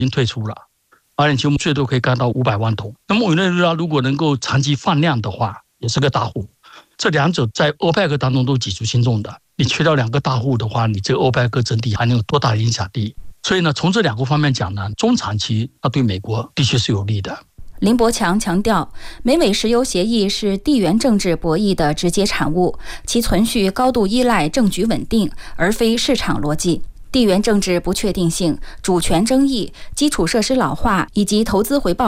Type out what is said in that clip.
已经退出了，阿联酋最多可以干到500万桶。那么委内瑞拉如果能够长期放量的话，也是个大户。这两者在欧佩克当中都举足轻重的。你缺掉2个大户的话，你这个欧佩克整体还能有多大的影响力？所以呢，从这2个方面讲呢，中长期它对美国的确是有利的。 林伯强强调，美委石油协议是地缘政治博弈的直接产物，其存续高度依赖政局稳定，而非市场逻辑。地缘政治不确定性、主权争议、基础设施老化以及投资回报